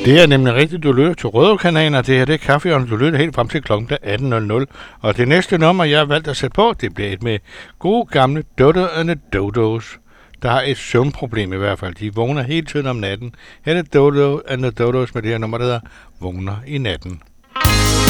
Det er nemlig rigtigt, du lytter til Rødovre-kanalen, og det her det er Kaffehjørnet, du lytter helt frem til klokken 18.00. Og det næste nummer, jeg har valgt at sætte på, det bliver et med gode gamle Dodo and the Dodos. Der har et søvnproblem i hvert fald. De vågner hele tiden om natten. Her er Dodo and the Dodos med det her nummer, der hedder Vågner i natten.